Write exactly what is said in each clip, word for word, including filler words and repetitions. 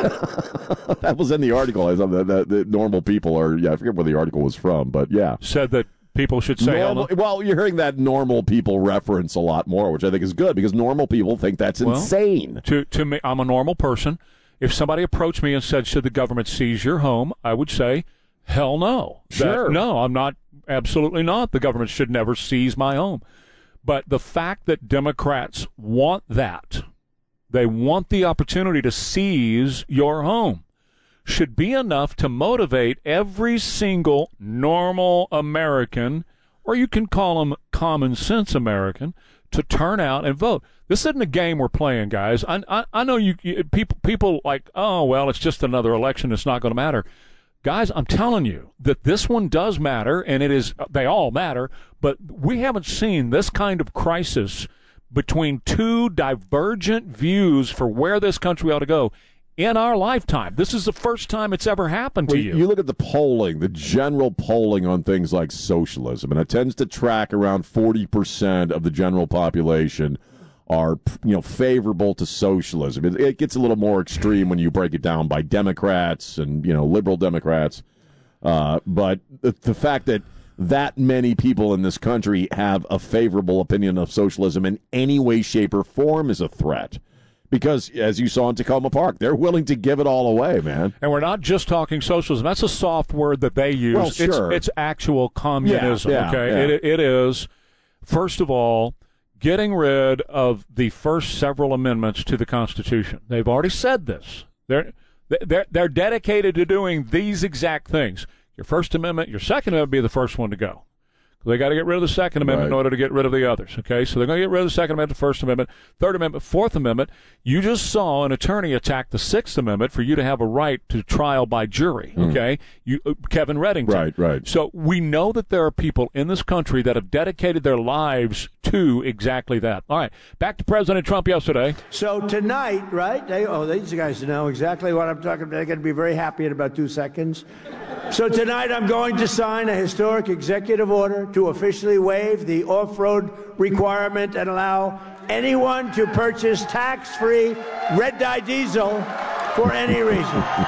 That was in the article. I thought that, that, that normal people are, yeah, I forget where the article was from, but yeah. Said that people should say normal, hell no. Well, you're hearing that normal people reference a lot more, which I think is good, because normal people think that's well, insane. To, to me, I'm a normal person. If somebody approached me and said, should the government seize your home, I would say, hell no. Sure. That, no, I'm not, absolutely not. The government should never seize my home. But the fact that Democrats want that, they want the opportunity to seize your home, should be enough to motivate every single normal American, or you can call them common sense American, to turn out and vote. This isn't a game we're playing, guys. I, I, I know you, you people people like, oh, well, it's just another election. It's not going to matter. Guys, I'm telling you that this one does matter, and it is. They all matter, but we haven't seen this kind of crisis between two divergent views for where this country ought to go in our lifetime. This is the first time it's ever happened to well, you. You look at the polling, the general polling on things like socialism, and it tends to track around forty percent of the general population are, you know, favorable to socialism. It, it gets a little more extreme when you break it down by Democrats and, you know, liberal Democrats. Uh, but the, the fact that that many people in this country have a favorable opinion of socialism in any way, shape, or form is a threat. Because, as you saw in Tacoma Park, they're willing to give it all away, man. And we're not just talking socialism. That's a soft word that they use. Well, sure. It's, it's actual communism, yeah, yeah, okay? Yeah. It, it is, first of all, getting rid of the first several amendments to the Constitution. They've already said this. They're, they're, they're dedicated to doing these exact things. Your First Amendment, your Second Amendment would be the first one to go. They got to get rid of the Second Amendment right. in order to get rid of the others, okay? So they're going to get rid of the Second Amendment, the First Amendment, Third Amendment, Fourth Amendment. You just saw an attorney attack the Sixth Amendment for you to have a right to trial by jury, okay? Mm. You, uh, Kevin Reddington. Right, right. So we know that there are people in this country that have dedicated their lives to exactly that. All right, back to President Trump yesterday. So tonight, right? They, oh, these guys know exactly what I'm talking about. They're going to be very happy in about two seconds. So tonight I'm going to sign a historic executive order to officially waive the off-road requirement and allow anyone to purchase tax-free red dye diesel for any reason.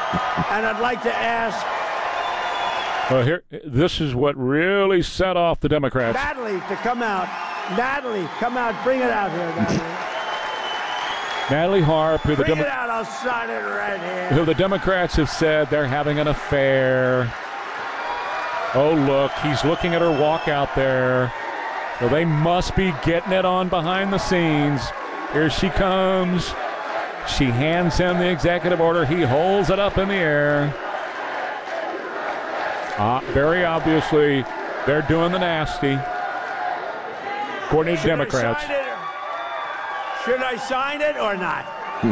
And I'd like to ask... Well, here, this is what really set off the Democrats. Natalie to come out. Natalie, come out. Bring it out here, Natalie. Natalie Harp, who the, Bring Demo- it out, I'll sign it right here. who the Democrats have said they're having an affair. Oh, look, he's looking at her walk out there. So they must be getting it on behind the scenes. Here she comes. She hands him the executive order. He holds it up in the air. Uh, very obviously, they're doing the nasty. According to Should Democrats. I sign it or, should I sign it or not?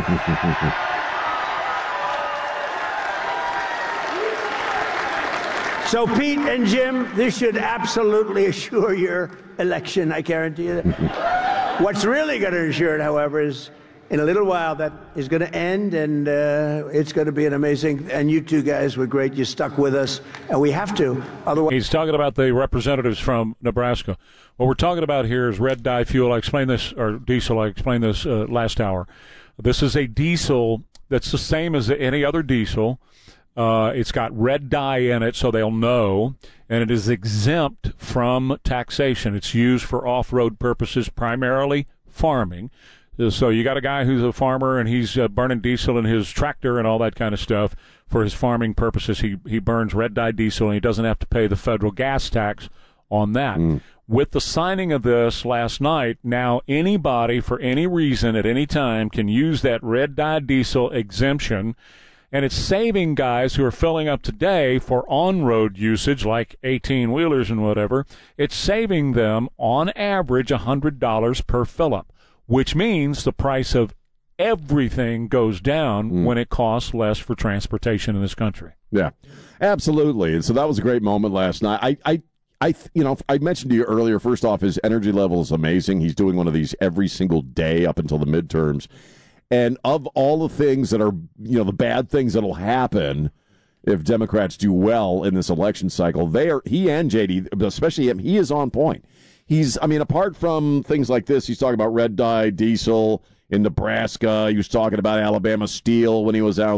So, Pete and Jim, this should absolutely assure your election, I guarantee you that. What's really going to assure it, however, is in a little while that is going to end, and uh, it's going to be an amazing, and you two guys were great. You stuck with us, and we have to. Otherwise, he's talking about the representatives from Nebraska. What we're talking about here is red dye fuel. I explained this, or diesel, I explained this uh, last hour. This is a diesel that's the same as any other diesel. Uh, it's got red dye in it, so they'll know, and it is exempt from taxation. It's used for off-road purposes, primarily farming. So you got a guy who's a farmer, and he's uh, burning diesel in his tractor and all that kind of stuff for his farming purposes. He he burns red dye diesel, and he doesn't have to pay the federal gas tax on that. Mm. With the signing of this last night, now anybody for any reason at any time can use that red dye diesel exemption. And it's saving guys who are filling up today for on-road usage, like eighteen-wheelers and whatever. It's saving them, on average, one hundred dollars per fill-up, which means the price of everything goes down mm. when it costs less for transportation in this country. Yeah, absolutely. And so that was a great moment last night. I, I, I, you know, I mentioned to you earlier, first off, his energy level is amazing. He's doing one of these every single day up until the midterms. And of all the things that are, you know, the bad things that'll happen if Democrats do well in this election cycle, they are, he and J D, especially him, he is on point. He's, I mean, apart from things like this, he's talking about red dye diesel in Nebraska. He was talking about Alabama steel when he was out